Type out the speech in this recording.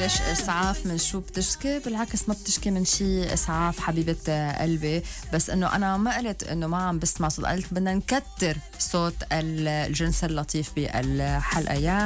ليش إسعاف من شو بتشكي؟ بالعكس ما بتشكي من شيء إسعاف حبيبة قلبي، بس إنه أنا ما قلت إنه ما عم بسمع صوت، قلت بدنا نكتر صوت الجنس اللطيف بالحلقة. يا